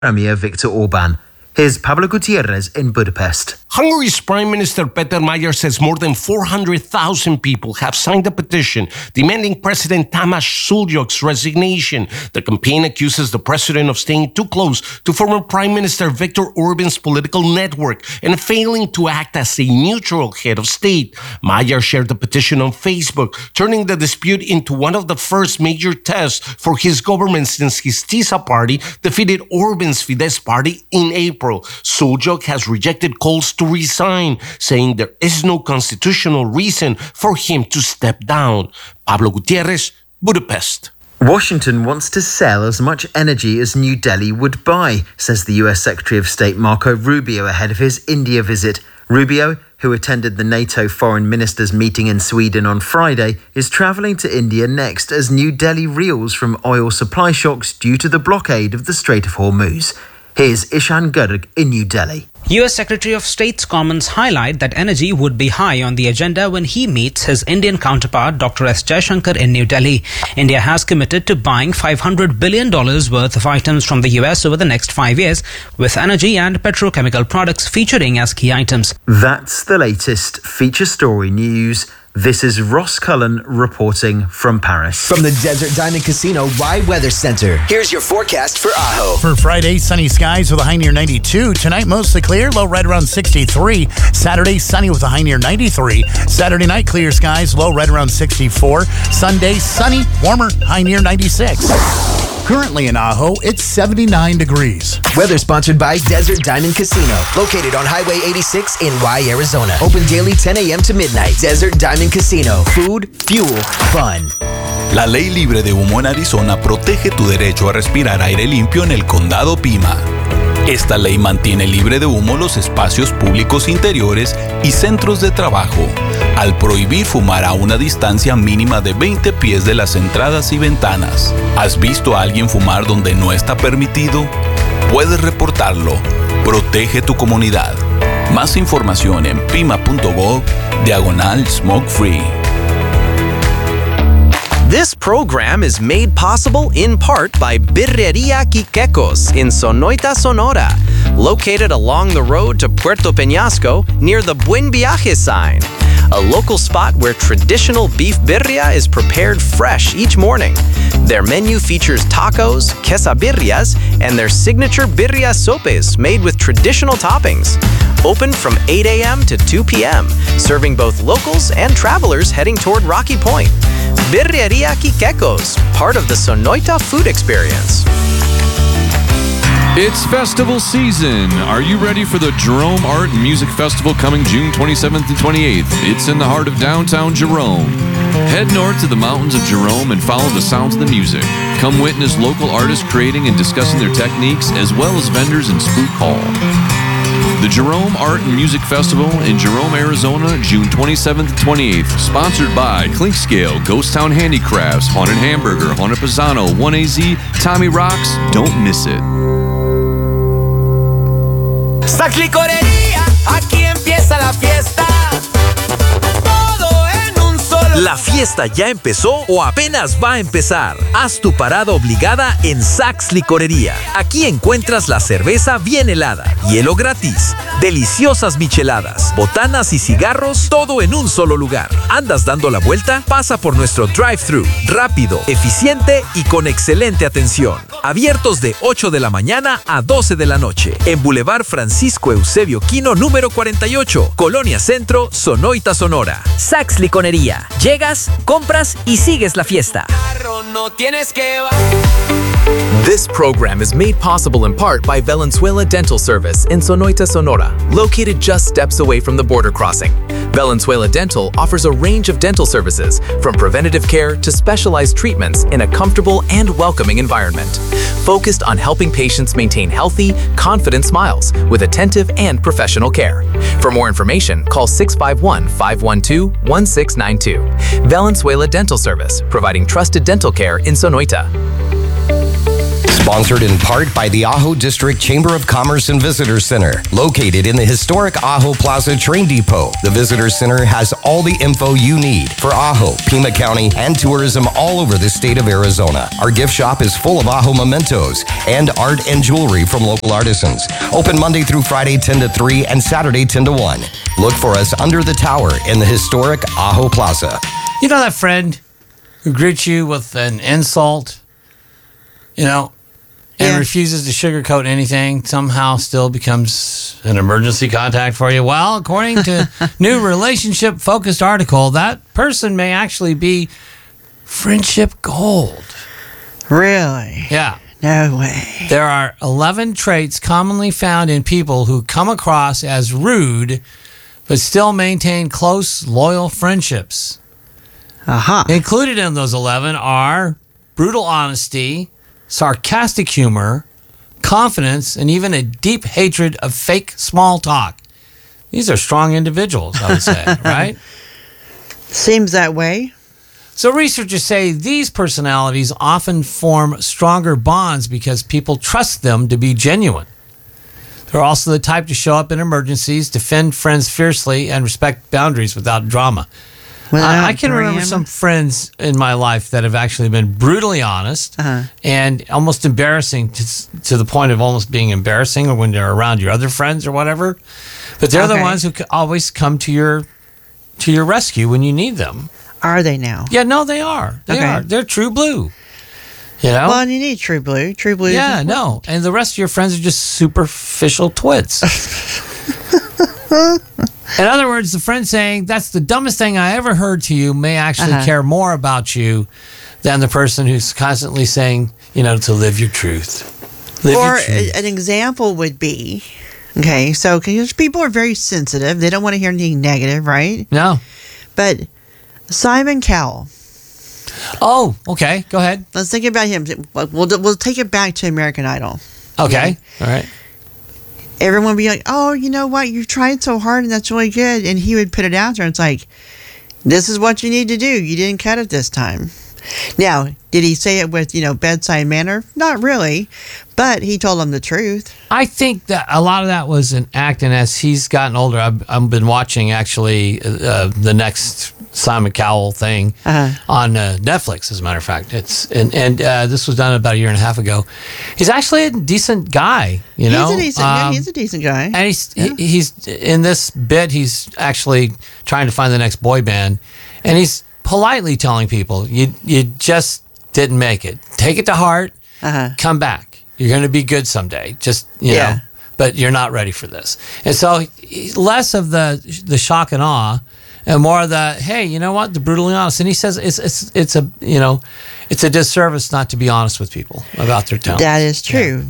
Premier Viktor Orbán. Here's Pablo Gutierrez in Budapest. Hungary's Prime Minister Peter Magyar says more than 400,000 people have signed a petition demanding President Tamás Sulyok's resignation. The campaign accuses the president of staying too close to former Prime Minister Viktor Orbán's political network and failing to act as a neutral head of state. Magyar shared the petition on Facebook, turning the dispute into one of the first major tests for his government since his TISA party defeated Orbán's Fidesz party in April. Sulyok has rejected calls to resign, saying there is no constitutional reason for him to step down. Pablo Gutierrez, Budapest. Washington wants to sell as much energy as New Delhi would buy, says the US Secretary of State Marco Rubio ahead of his India visit. Rubio, who attended the NATO foreign ministers meeting in Sweden on Friday, is travelling to India next as New Delhi reels from oil supply shocks due to the blockade of the Strait of Hormuz. Here's Ishan Garg in New Delhi. US Secretary of State's comments highlight that energy would be high on the agenda when he meets his Indian counterpart Dr. S. Jaishankar in New Delhi. India has committed to buying $500 billion worth of items from the US over the next 5 years, with energy and petrochemical products featuring as key items. That's the latest feature story news. This is Ross Cullen reporting from Paris. From the Desert Diamond Casino Rye Weather Center, here's your forecast for Ajo. For Friday, sunny skies with a high near 92. Tonight, mostly clear, low right around 63. Saturday, sunny with a high near 93. Saturday night, clear skies, low right around 64. Sunday, sunny, warmer, high near 96. Currently in Ajo, it's 79 degrees. Weather sponsored by Desert Diamond Casino, located on Highway 86 in Rye, Arizona. Open daily 10 a.m. to midnight. Desert Diamond Casino. Food, fuel, fun. La ley libre de humo en Arizona protege tu derecho a respirar aire limpio en el condado Pima. Esta ley mantiene libre de humo los espacios públicos interiores y centros de trabajo, al prohibir fumar a una distancia mínima de 20 pies de las entradas y ventanas. ¿Has visto a alguien fumar donde no está permitido? Puedes reportarlo. Protege tu comunidad. Más información en pima.gov/smoke free. This program is made possible in part by Birrería Quiquecos in Sonoita, Sonora, located along the road to Puerto Peñasco near the Buen Viaje sign, a local spot where traditional beef birria is prepared fresh each morning. Their menu features tacos, quesabirrias, and their signature birria sopes made with traditional toppings. Open from 8 a.m. to 2 p.m., serving both locals and travelers heading toward Rocky Point. Birrería Quiquecos, part of the Sonoita food experience. It's festival season. Are you ready for the Jerome Art and Music Festival coming June 27th and 28th? It's in the heart of downtown Jerome. Head north to the mountains of Jerome and follow the sounds of the music. Come witness local artists creating and discussing their techniques, as well as vendors in Spook Hall. The Jerome Art and Music Festival in Jerome, Arizona, June 27th and 28th. Sponsored by Clinkscale, Ghost Town Handicrafts, Haunted Hamburger, Haunted Pisano, 1AZ, Tommy Rocks. Don't miss it. Saks Licorería, aquí empieza la fiesta. Todo en un solo. La fiesta ya empezó o apenas va a empezar. Haz tu parada obligada en Saks Licorería. Aquí encuentras la cerveza bien helada, hielo gratis, deliciosas micheladas, botanas y cigarros, todo en un solo lugar. ¿Andas dando la vuelta? Pasa por nuestro drive-thru, rápido, eficiente y con excelente atención. Abiertos de 8 de la mañana a 12 de la noche. En Boulevard Francisco Eusebio Quino, número 48, Colonia Centro, Sonoita, Sonora. Saks Licorería. Llegas, compras y sigues la fiesta. This program is made possible in part by Valenzuela Dental Service in Sonoita, Sonora, located just steps away from the border crossing. Valenzuela Dental offers a range of dental services, from preventative care to specialized treatments in a comfortable and welcoming environment, focused on helping patients maintain healthy, confident smiles with attentive and professional care. For more information, call 651-512-1692. Valenzuela Dental Service, providing trusted dental care in Sonoita. Sponsored in part by the Ajo District Chamber of Commerce and Visitor Center, located in the historic Ajo Plaza Train Depot. The Visitor Center has all the info you need for Ajo, Pima County, and tourism all over the state of Arizona. Our gift shop is full of Ajo mementos and art and jewelry from local artisans. Open Monday through Friday 10 to 3 and Saturday 10 to 1. Look for us under the tower in the historic Ajo Plaza. You know that friend who greets you with an insult, and refuses to sugarcoat anything, somehow still becomes an emergency contact for you? Well, according to new relationship-focused article, that person may actually be friendship gold. Really? Yeah. No way. There are 11 traits commonly found in people who come across as rude, but still maintain close, loyal friendships. Included in those 11 are brutal honesty, sarcastic humor, confidence, and even a deep hatred of fake small talk. These are strong individuals, I would say, right? Seems that way. So researchers say these personalities often form stronger bonds because people trust them to be genuine. They're also the type to show up in emergencies, defend friends fiercely, and respect boundaries without drama. I can remember some friends in my life that have actually been brutally honest and almost embarrassing to the point of almost being embarrassing, or when they're around your other friends or whatever. But they're the ones who always come to your rescue when you need them. Are they now? Yeah, no, they are. They are. They're true blue. Well, you need true blue. True blue. Yeah, no. And the rest of your friends are just superficial twits. In other words, the friend saying, that's the dumbest thing I ever heard to you, may actually care more about you than the person who's constantly saying, to live your truth. An example would be, so because people are very sensitive. They don't want to hear anything negative, right? No. But Simon Cowell. Oh, okay. Go ahead. Let's think about him. We'll take it back to American Idol. Okay. All right. Everyone would be like, oh, you know what? You're trying so hard and that's really good. And he would put it out there. And it's like, this is what you need to do. You didn't cut it this time. Now, did he say it with, bedside manner? Not really. But he told them the truth. I think that a lot of that was an act. And as he's gotten older, I've been watching actually the next Simon Cowell thing on Netflix, as a matter of fact. This was done about a year and a half ago. He's actually a decent guy, He's a decent guy. And he's in this bit, he's actually trying to find the next boy band. And he's politely telling people, you just didn't make it. Take it to heart. Come back. You're going to be good someday. Just, know, but you're not ready for this. And so less of the shock and awe, and more of the, hey, you know what? The brutally honest. And he says it's a disservice not to be honest with people about their talents. That is true.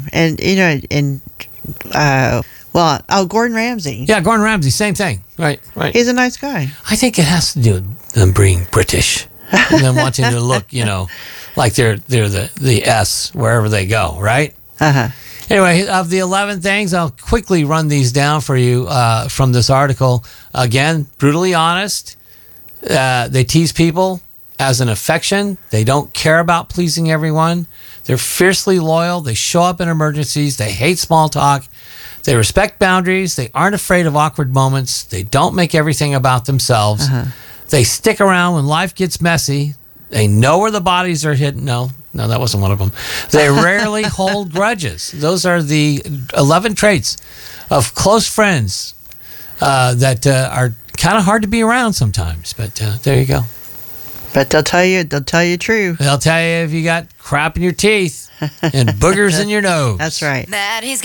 Yeah. And Gordon Ramsay. Yeah, Gordon Ramsay, same thing. Right. He's a nice guy. I think it has to do with them being British and them wanting to look, like they're the S wherever they go, right? Anyway, of the 11 things, I'll quickly run these down for you from this article. Again, brutally honest. They tease people as an affection. They don't care about pleasing everyone. They're fiercely loyal. They show up in emergencies. They hate small talk. They respect boundaries. They aren't afraid of awkward moments. They don't make everything about themselves. They stick around when life gets messy. They know where the bodies are hidden. No, that wasn't one of them. They rarely hold grudges. Those are the 11 traits of close friends that are kind of hard to be around sometimes. But there you go. But they'll tell you true. They'll tell you if you got crap in your teeth and boogers in your nose. That's right.